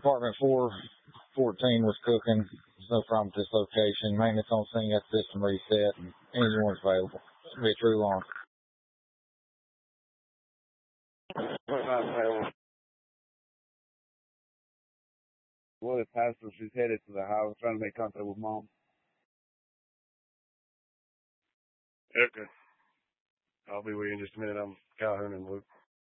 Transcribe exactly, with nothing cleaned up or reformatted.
apartment four fourteen was cooking. There's no problem with this location. Maintenance on scene, got the system reset, and engine warrant's available. It'll be a true alarm. Well, the pastor, she's headed to the house, trying to make contact with mom. Okay. I'll be with you in just a minute. I'm Calhoun and Luke.